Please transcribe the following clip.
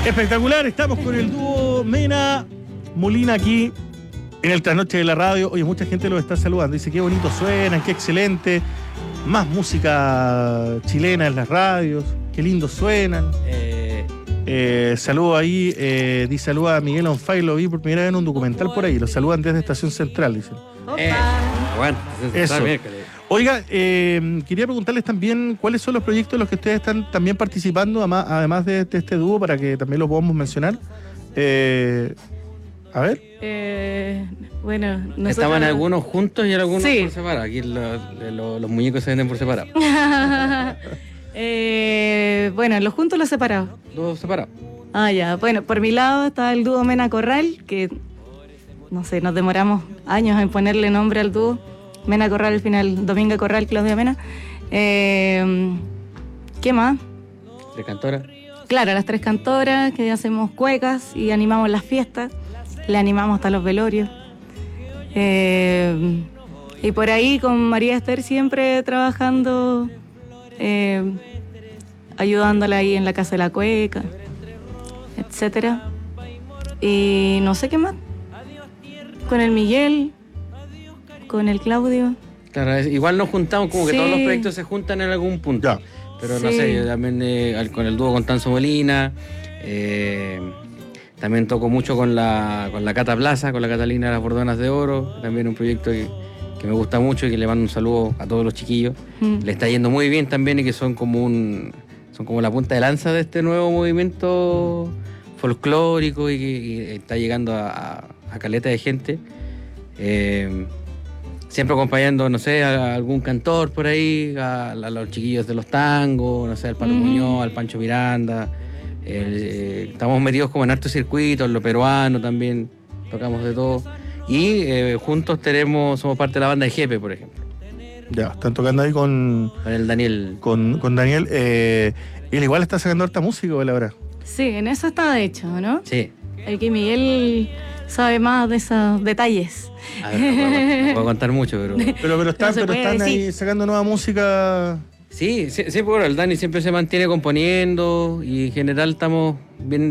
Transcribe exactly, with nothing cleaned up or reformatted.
Espectacular, estamos con el dúo Mena Molina aquí en el Trasnoche de la Radio. Oye, mucha gente los está saludando. Dice qué bonito suenan, qué excelente. Más música chilena en las radios, qué lindo suenan. Eh, eh, saludo ahí, eh, dice saluda a Miguel Onfay, lo vi por primera vez en un documental por ahí. Lo saludan desde Estación Central, dicen. Eh, bueno, eso. Oiga, eh, quería preguntarles también cuáles son los proyectos en los que ustedes están también participando, además de este, este dúo, para que también lo podamos mencionar. Eh, a ver. Eh, bueno, nosotros... Estaban algunos juntos y algunos sí. por separado. Aquí los, los, los muñecos se venden por separado. eh, bueno, los juntos, los separados. Los separados. Ah, ya. Bueno, por mi lado está el dúo Mena Corral, que no sé, nos demoramos años en ponerle nombre al dúo. Mena Corral al final, Dominga Corral, Claudia Mena. Eh, ¿Qué más? ¿Tres cantoras? Claro, las tres cantoras, que hacemos cuecas y animamos las fiestas. Le animamos hasta los velorios. Eh, y por ahí con María Esther siempre trabajando, eh, ayudándola ahí en la Casa de la Cueca, etcétera. Y no sé qué más. Con el Miguel, con el Claudio. Claro, es, igual nos juntamos, como que sí. todos los proyectos se juntan en algún punto. Ya. Pero sí. no sé, yo también eh, con el dúo con Tanzo Molina, eh, también toco mucho con la, con la Cata Plaza, con la Catalina de las Bordonas de Oro, también un proyecto que, que me gusta mucho y que le mando un saludo a todos los chiquillos. Mm. Le está yendo muy bien también y que son como un son como la punta de lanza de este nuevo movimiento folclórico y que y está llegando a, a, a caleta de gente. Eh, siempre acompañando, no sé, a algún cantor por ahí, a, a los chiquillos de los tangos, no sé, al Palo uh-huh. Muñoz, al Pancho Miranda. Eh, estamos metidos como en hartos circuitos, en lo peruano también, tocamos de todo. Y eh, juntos tenemos, somos parte de la banda de Jepe, por ejemplo. Ya, están tocando ahí con... Con el Daniel. Con, con Daniel. Eh, él igual está sacando harta música, ¿o la verdad? Sí, en eso está de hecho, ¿no? Sí. El que Miguel sabe más de esos detalles. A ver, no puedo, no puedo contar mucho, pero... Pero, pero están, no pero están ahí sacando nueva música... Sí, sí, sí, bueno, el Dani siempre se mantiene componiendo y en general estamos bien